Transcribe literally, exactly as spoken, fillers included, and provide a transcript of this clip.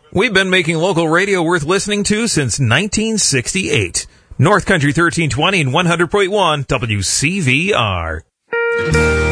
We've been making local radio worth listening to since nineteen sixty-eight. North Country thirteen twenty and one hundred point one W C V R.